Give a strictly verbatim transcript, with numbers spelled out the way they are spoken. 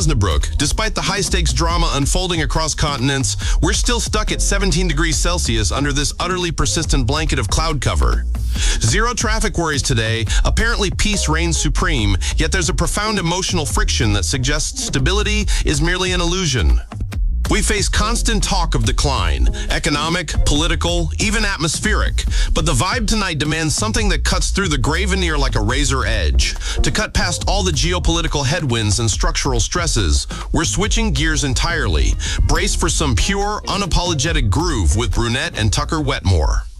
Osnabrück, despite the high-stakes drama unfolding across continents, we're still stuck at seventeen degrees Celsius under this utterly persistent blanket of cloud cover. Zero traffic worries today. Apparently peace reigns supreme, yet there's a profound emotional friction that suggests stability is merely an illusion. We face constant talk of decline, economic, political, even atmospheric. But the vibe tonight demands something that cuts through the gray veneer like a razor edge. To cut past all the geopolitical headwinds and structural stresses, we're switching gears entirely. Brace for some pure, unapologetic groove with Brunette and Tucker Wetmore.